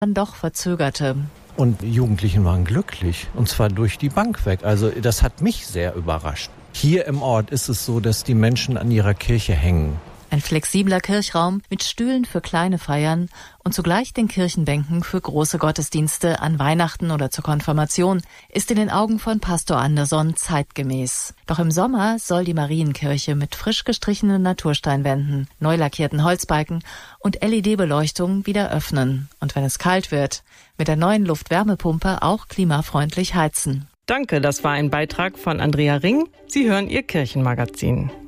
dann doch verzögerte. Und die Jugendlichen waren glücklich, und zwar durch die Bank weg. Also das hat mich sehr überrascht. Hier im Ort ist es so, dass die Menschen an ihrer Kirche hängen. Ein flexibler Kirchraum mit Stühlen für kleine Feiern und zugleich den Kirchenbänken für große Gottesdienste an Weihnachten oder zur Konfirmation ist in den Augen von Pastor Anderson zeitgemäß. Doch im Sommer soll die Marienkirche mit frisch gestrichenen Natursteinwänden, neu lackierten Holzbalken und LED-Beleuchtung wieder öffnen. Und wenn es kalt wird, mit der neuen Luftwärmepumpe auch klimafreundlich heizen. Danke, das war ein Beitrag von Andrea Ring. Sie hören Ihr Kirchenmagazin.